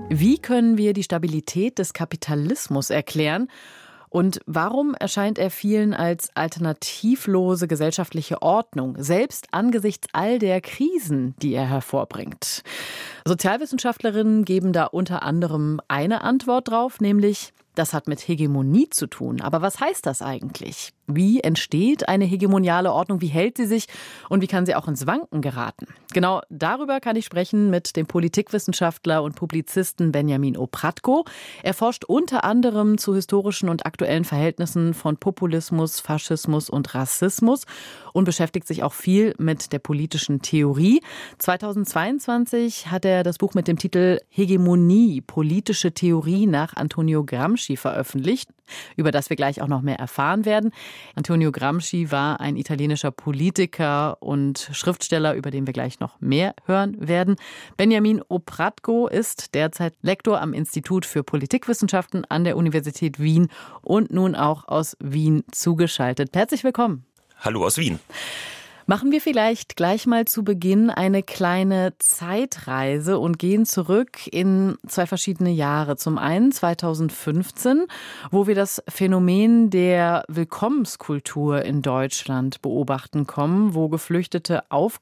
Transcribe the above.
Wie können wir die Stabilität des Kapitalismus erklären? Und warum erscheint er vielen als alternativlose gesellschaftliche Ordnung, selbst angesichts all der Krisen, die er hervorbringt? Sozialwissenschaftlerinnen geben da unter anderem eine Antwort drauf, nämlich: Das hat mit Hegemonie zu tun. Aber was heißt das eigentlich? Wie entsteht eine hegemoniale Ordnung? Wie hält sie sich? Und wie kann sie auch ins Wanken geraten? Genau darüber kann ich sprechen mit dem Politikwissenschaftler und Publizisten Benjamin Opratko. Er forscht unter anderem zu historischen und aktuellen Verhältnissen von Populismus, Faschismus und Rassismus und beschäftigt sich auch viel mit der politischen Theorie. 2022 hat er das Buch mit dem Titel Hegemonie, politische Theorie nach Antonio Gramsci veröffentlicht, über das wir gleich auch noch mehr erfahren werden. Antonio Gramsci war ein italienischer Politiker und Schriftsteller, über den wir gleich noch mehr hören werden. Benjamin Opratko ist derzeit Lektor am Institut für Politikwissenschaften an der Universität Wien und nun auch aus Wien zugeschaltet. Herzlich willkommen. Hallo aus Wien. Machen wir vielleicht gleich mal zu Beginn eine kleine Zeitreise und gehen zurück in zwei verschiedene Jahre. Zum einen 2015, wo wir das Phänomen der Willkommenskultur in Deutschland beobachten kommen, wo Geflüchtete